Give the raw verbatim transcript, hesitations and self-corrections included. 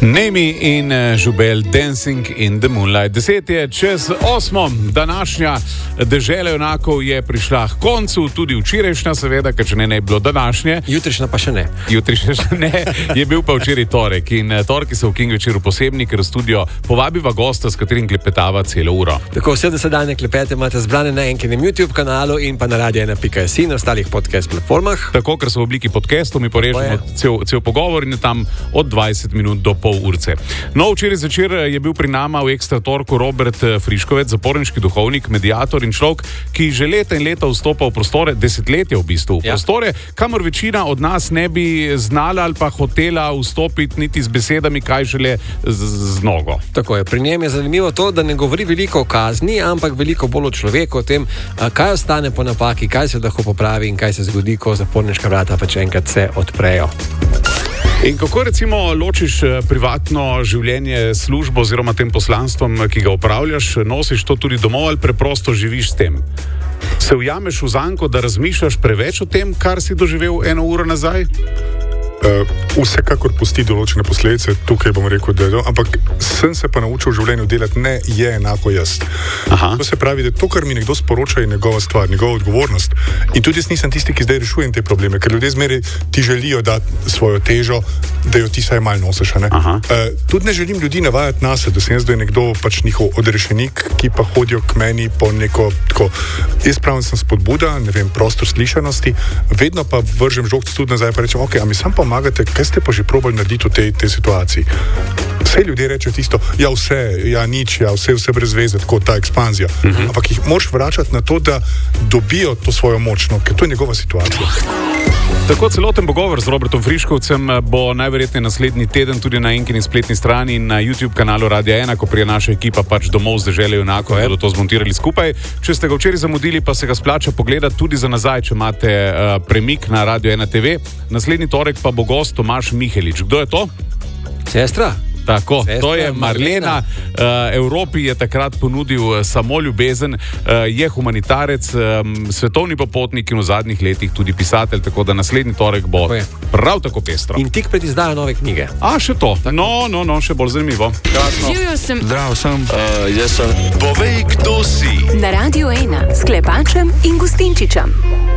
Nemi in Žubel, Dancing in the Moonlight. Deset je čez osmo, današnja dežela junakov je prišla k koncu, tudi včerajšnja seveda, ker če ne, ne je bilo današnje. Jutrišnja pa še ne. Jutrišnja še ne, je bil pa včeraj torek in torki so v King večeru posebni, ker v studio povabiva gosta, s katerim klepetava celo uro. Tako vse dosedanje klepete imate zbrane na enkinem YouTube kanalu in pa na radio ena pika si in ostalih podcast platformah. Tako, ker so v obliki podcastov, mi porežemo cel, cel pogovor in je tam od dvajset minut do pol urce. No, včeraj zvečer je bil pri nama v Ekstra torku Robert Friškovec, zaporniški duhovnik, mediator in človek, ki že leta in leta vstopa v prostore, desetletja v bistvu, v ja. prostore, kamor večina od nas ne bi znala ali pa hotela vstopiti niti z besedami, kaj žele z, z nogo. Tako je, pri njem je zanimivo to, da ne govori veliko o kazni, ampak veliko bolj o človeku, o tem, kaj ostane po napaki, kaj se lahko popravi in kaj se zgodi, ko zaporniška vrata pa če enkrat se odprejo. In kako recimo ločiš privatno življenje, službo oziroma tem poslanstvom, ki ga opravljaš, nosiš to tudi domov ali preprosto živiš s tem? Se ujameš v zanko, da razmišljaš preveč o tem, kar si doživel eno uro nazaj? Uh, vsekakor pusti določene posledice, tukaj bom rekel, da je to, ampak sem se pa naučil v življenju delati ne je enako jaz. Aha. To se pravi, da to, kar mi nekdo sporoča, je njegova stvar, njegova odgovornost. In tudi jaz nisem tisti, ki zdaj rešujem te probleme, ker ljudje zmeraj ti želijo dati svojo težo, da jo ti saj malo nosiš. Uh, tudi ne želim ljudi navajati nase, da sem jaz zdaj nekdo pač njihov odrešenik, ki pa hodijo k meni po neko tako. Jaz pravim, sem spodbuda, ne vem, prostor slišanosti, vedno pa vržem žogc tudi nazaj, pa rečem, ok, a mi sam pomagate, kaj ste pa že probali narediti v tej, tej situaciji. Vse ljudje rečejo tisto, ja vse, ja nič, ja vse, vse brez veze, tako ta ekspanzija. Uh-huh. Ampak jih moraš vračati na to, da dobijo to svojo moč, no, ker to je njegova situacija. Tako celoten pogovor z Robertom Friškovcem bo najverjetneje naslednji teden tudi na enkini spletni strani in na YouTube kanalu Radia ena, ko prije naša ekipa pač domov z dežele junakov, bodo to zmontirali skupaj. Če ste ga včeraj zamudili, pa se ga splača pogledati tudi za nazaj, če imate uh, premik na Radio ena te ve. Naslednji torek pa bo gost Tomaž Mihelič. Kdo je to? Sestra. Tako, Sestra, to je Marlena. Uh, Evropi je takrat ponudil uh, samo ljubezen, uh, je humanitarec, um, svetovni popotnik in v zadnjih letih tudi pisatelj, tako da naslednji torek bo prav tako pestro. In tik pred izdajo nove knjige. A, še to. Tako. No, no, no, še bolj zanimivo. Živjo sem. Zdravo sem. Uh, jaz sem. Povej, kdo si. Na Radio ena s Klepačem in Gustinčičem.